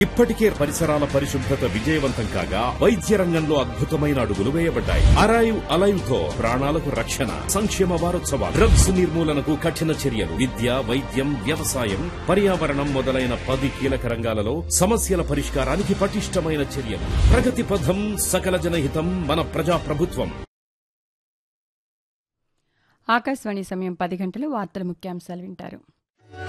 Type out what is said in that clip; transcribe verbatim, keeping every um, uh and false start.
ఇప్పటికే పరిసరాల పరిశుభ్రత విజయవంతం కాగా వైద్య రంగంలో అద్భుతమైన అడుగులు వేయబడ్డాయి. అరైవ్ అలైవ్ తో ప్రాణాలకు రక్షణ. సంక్షేమ వారోత్సవాలు, డ్రగ్స్ నిర్మూలనకు కఠిన చర్యలు, విద్య, వైద్యం, వ్యవసాయం, పర్యావరణం మొదలైన పది కీలక రంగాలలో సమస్యల పరిష్కారానికి పటిష్టమైన చర్యలు. ప్రగతి పథం, సకల జనహితం, మన ప్రజా ప్రభుత్వం. ఆకాశవాణి సమయం పది గంటలు. వార్తల ముఖ్యాంశాలు వింటారు.